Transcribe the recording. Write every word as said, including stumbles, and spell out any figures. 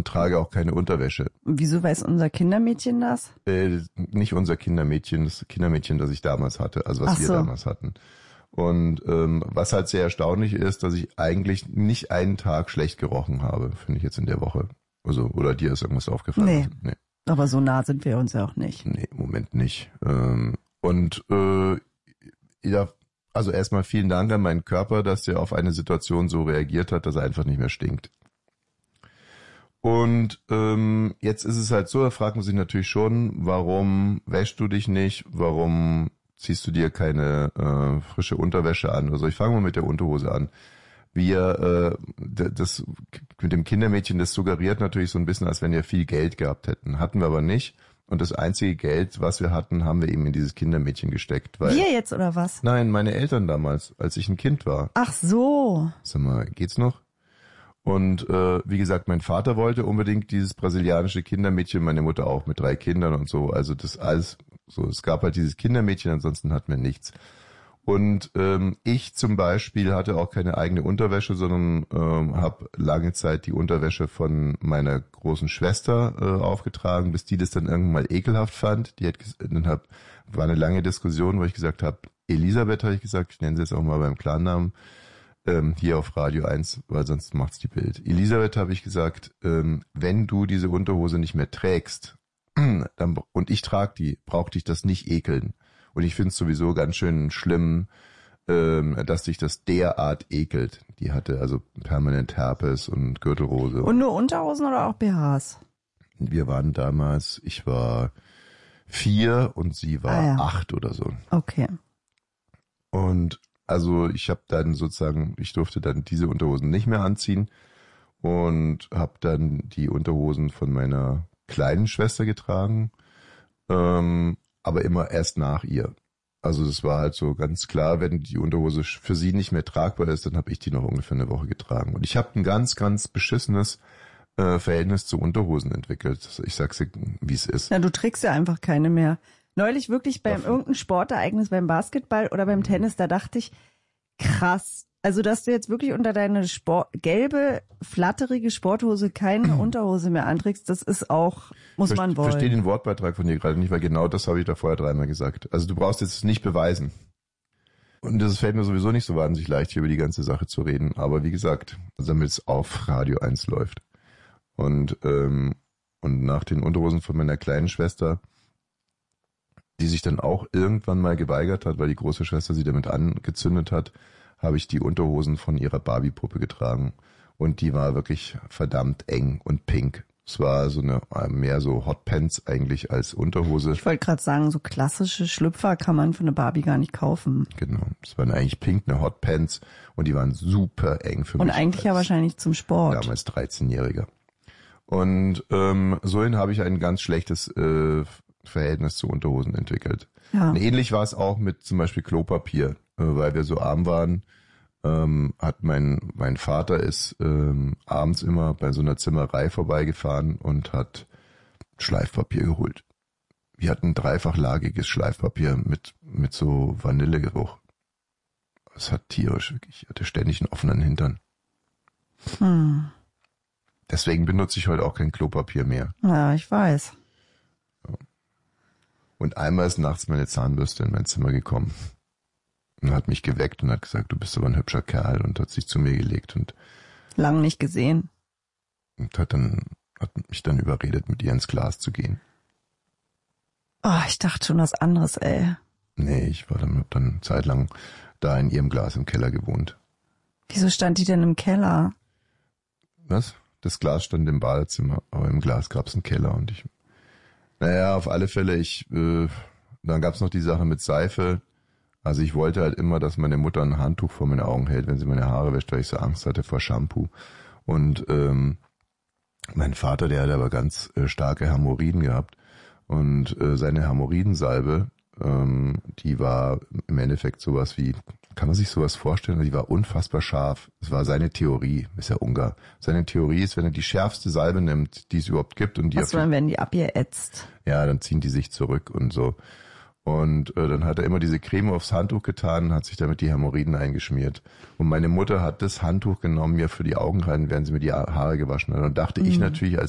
und trage auch keine Unterwäsche. Wieso weiß unser Kindermädchen das? Äh, nicht unser Kindermädchen, das Kindermädchen, das ich damals hatte, also was Ach wir so. damals hatten. Und ähm, was halt sehr erstaunlich ist, dass ich eigentlich nicht einen Tag schlecht gerochen habe, finde ich jetzt in der Woche. Also, oder dir ist irgendwas aufgefallen? Nee. nee. Aber so nah sind wir uns ja auch nicht. Nee, im Moment nicht. Ähm, und äh, ja, also erstmal vielen Dank an meinen Körper, dass der auf eine Situation so reagiert hat, dass er einfach nicht mehr stinkt. Und ähm, jetzt ist es halt so, da fragt man sich natürlich schon, warum wäschst du dich nicht, warum ziehst du dir keine äh, frische Unterwäsche an oder so. Ich fange mal mit der Unterhose an. Wir, äh, das mit dem Kindermädchen, das suggeriert natürlich so ein bisschen, als wenn wir viel Geld gehabt hätten. Hatten wir aber nicht. Und das einzige Geld, was wir hatten, haben wir eben in dieses Kindermädchen gesteckt. Weil, wir jetzt oder was? Nein, meine Eltern damals, als ich ein Kind war. Ach so. Sag mal, geht's noch? Und äh, wie gesagt, mein Vater wollte unbedingt dieses brasilianische Kindermädchen, meine Mutter auch mit drei Kindern und so. Also das alles so. Es gab halt dieses Kindermädchen, ansonsten hatten wir nichts. Und ähm, ich zum Beispiel hatte auch keine eigene Unterwäsche, sondern ähm, habe lange Zeit die Unterwäsche von meiner großen Schwester äh, aufgetragen, bis die das dann irgendwann mal ekelhaft fand. Die hat dann hab, war eine lange Diskussion, wo ich gesagt habe, Elisabeth habe ich gesagt, ich nenne sie jetzt auch mal beim Klarnamen, ähm, hier auf Radio eins, weil sonst macht's die Bild. Elisabeth habe ich gesagt, ähm, wenn du diese Unterhose nicht mehr trägst, dann, und ich trage die, braucht dich das nicht ekeln. Und ich finde es sowieso ganz schön schlimm, ähm, dass dich das derart ekelt. Die hatte also permanent Herpes und Gürtelrose. Und nur Unterhosen oder auch B Hs? Wir waren damals, ich war vier und sie war ah, ja. acht oder so. Okay. Und also ich habe dann sozusagen, ich durfte dann diese Unterhosen nicht mehr anziehen und habe dann die Unterhosen von meiner kleinen Schwester getragen. Ähm, aber immer erst nach ihr. Also es war halt so ganz klar, wenn die Unterhose für sie nicht mehr tragbar ist, dann habe ich die noch ungefähr eine Woche getragen. Und ich habe ein ganz, ganz beschissenes äh, Verhältnis zu Unterhosen entwickelt. Ich sag's dir, wie es ist. Ja, du trägst ja einfach keine mehr. Neulich wirklich beim irgendeinem Sportereignis, beim Basketball oder beim Tennis, da dachte ich, krass. Also, dass du jetzt wirklich unter deine Sport, gelbe, flatterige Sporthose keine Unterhose mehr anträgst, das ist auch, muss Verste, man wollen. Ich verstehe den Wortbeitrag von dir gerade nicht, weil genau das habe ich da vorher dreimal gesagt. Also du brauchst jetzt nicht beweisen. Und das fällt mir sowieso nicht so wahnsinnig leicht, hier über die ganze Sache zu reden. Aber wie gesagt, damit es auf Radio eins läuft. Und, ähm, und nach den Unterhosen von meiner kleinen Schwester, die sich dann auch irgendwann mal geweigert hat, weil die große Schwester sie damit angezündet hat, habe ich die Unterhosen von ihrer Barbie-Puppe getragen. Und die war wirklich verdammt eng und pink. Es war so eine mehr so Hotpants eigentlich als Unterhose. Ich wollte gerade sagen, so klassische Schlüpfer kann man für eine Barbie gar nicht kaufen. Genau. Es waren eigentlich pink, eine Hotpants und die waren super eng für und mich. Und eigentlich ja wahrscheinlich zum Sport. Damals dreizehnjähriger. Und ähm, sohin habe ich ein ganz schlechtes äh, Verhältnis zu Unterhosen entwickelt. Ja. Und ähnlich war es auch mit zum Beispiel Klopapier, äh, weil wir so arm waren. Ähm, hat mein mein Vater ist ähm, abends immer bei so einer Zimmerei vorbeigefahren und hat Schleifpapier geholt. Wir hatten dreifachlagiges Schleifpapier mit mit so Vanillegeruch. Es hat tierisch wirklich, ich hatte ständig einen offenen Hintern. Hm. Deswegen benutze ich heute auch kein Klopapier mehr. Ja, ich weiß. Und einmal ist nachts meine Zahnbürste in mein Zimmer gekommen. Und hat mich geweckt und hat gesagt, du bist aber ein hübscher Kerl, und hat sich zu mir gelegt und lang nicht gesehen. Und hat dann hat mich dann überredet, mit ihr ins Glas zu gehen. Oh, ich dachte schon was anderes, ey. Nee, ich war dann, hab dann zeitlang da in ihrem Glas im Keller gewohnt. Wieso stand die denn im Keller? Was? Das Glas stand im Badezimmer, aber im Glas gab's einen Keller und ich... Naja, auf alle Fälle, ich... Äh, dann gab's noch die Sache mit Seife. Also ich wollte halt immer, dass meine Mutter ein Handtuch vor meine Augen hält, wenn sie meine Haare wäscht, weil ich so Angst hatte vor Shampoo. Und ähm, mein Vater, der hat aber ganz äh, starke Hämorrhoiden gehabt. Und äh, seine Hämorrhoidensalbe, ähm, die war im Endeffekt sowas wie, kann man sich sowas vorstellen? Die war unfassbar scharf. Das war seine Theorie, ist ja Ungar. Seine Theorie ist, wenn er die schärfste Salbe nimmt, die es überhaupt gibt, und die... Was, dann werden die abgeätzt? Ja, dann ziehen die sich zurück und so. Und äh, dann hat er immer diese Creme aufs Handtuch getan und hat sich damit die Hämorrhoiden eingeschmiert. Und meine Mutter hat das Handtuch genommen, mir für die Augen rein, während sie mir die Haare gewaschen hat. Und dachte mhm. ich natürlich als